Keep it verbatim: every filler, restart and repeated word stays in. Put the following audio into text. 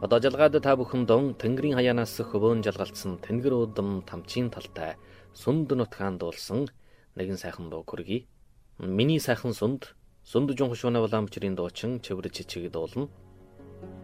Одоо жалгаад та бүхэн дон Тэнгэрийн хаяанаас хөвөөн жалгалтсан Тэнгэр удам тамчийн талтай Сүнд нутгаан дуулсан нэгэн сайхан дуу хүргэе. Миний сайхан сүнд, сүнд жонхошууна уламжрын дуучин чивэр чичиг дуулна.